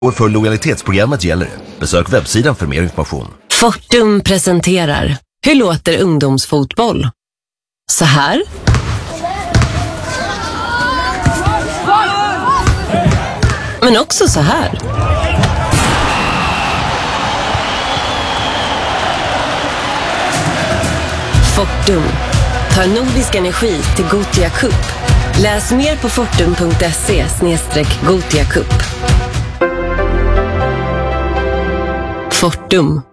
Och för lojalitetsprogrammet gäller det. Besök webbsidan för mer information. Fortum presenterar. Hur låter ungdomsfotboll? Så här. Men också så här. Fortum tar Nordisk energi till Gothia Cup. Läs mer på fortum.se/Gothia Cup. Fortum.